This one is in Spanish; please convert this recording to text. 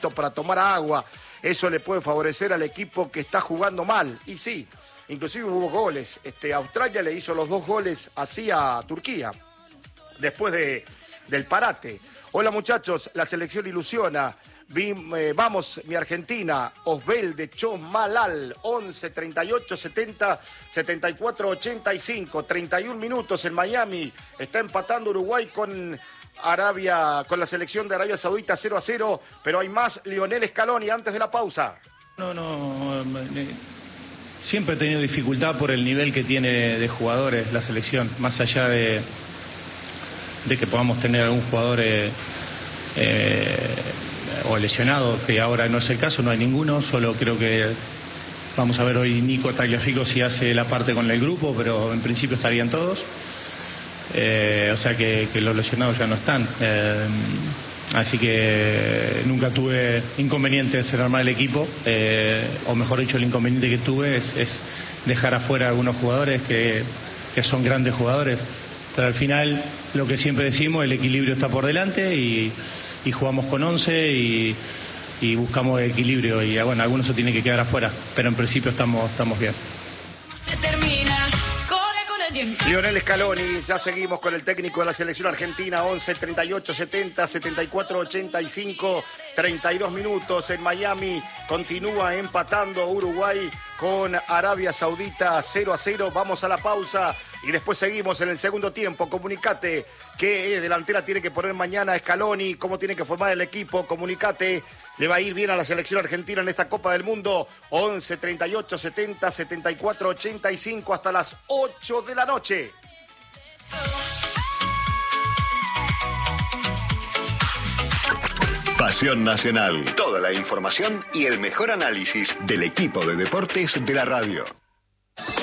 momento para tomar agua. Eso le puede favorecer al equipo que está jugando mal. Y sí, inclusive hubo goles. Australia le hizo los 2 goles así a Turquía, después del parate. Hola muchachos, la selección ilusiona. Vamos, mi Argentina, Osbel Chomalal, 11 38 70 74 85, 31 minutos en Miami. Está empatando Uruguay con la selección de Arabia Saudita 0-0, pero hay más. Lionel Scaloni antes de la pausa. Siempre he tenido dificultad por el nivel que tiene de jugadores la selección, más allá de que podamos tener algún jugador o lesionado, que ahora no es el caso, no hay ninguno, solo creo que vamos a ver hoy Nico Tagliafico si hace la parte con el grupo, pero en principio estarían todos, o sea que los lesionados ya no están, así que nunca tuve inconvenientes en armar el equipo, o mejor dicho, el inconveniente que tuve es dejar afuera a algunos jugadores que son grandes jugadores, pero al final lo que siempre decimos, el equilibrio está por delante y jugamos con 11 y buscamos equilibrio y bueno, algunos se tienen que quedar afuera, pero en principio estamos bien. Se termina, corre con el viento. Lionel Scaloni, ya seguimos con el técnico de la selección argentina, 11 38 70 74 85, 32 minutos en Miami, continúa empatando Uruguay con Arabia Saudita 0-0, vamos a la pausa y después seguimos en el segundo tiempo. Comunicate qué delantera tiene que poner mañana Scaloni, cómo tiene que formar el equipo, comunicate, le va a ir bien a la selección argentina en esta Copa del Mundo, 11 38 70 74 85 hasta las 8 de la noche. Pasión Nacional. Toda la información y el mejor análisis del equipo de deportes de la radio.